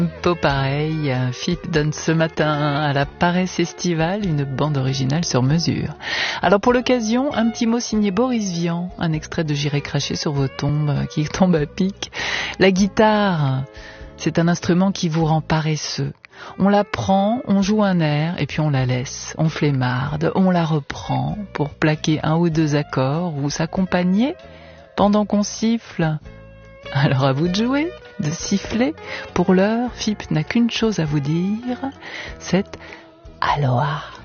Tempo pareil, Philippe donne ce matin à la Paresse Estivale une bande originale sur mesure. Alors pour l'occasion, un petit mot signé Boris Vian, un extrait de J'irai cracher sur vos tombes qui tombe à pic. La guitare, c'est un instrument qui vous rend paresseux. On la prend, on joue un air et puis on la laisse, on flemmarde, on la reprend pour plaquer un ou deux accords ou s'accompagner pendant qu'on siffle. Alors à vous de jouer, de siffler. Pour l'heure, Philippe n'a qu'une chose à vous dire, c'est Aloha.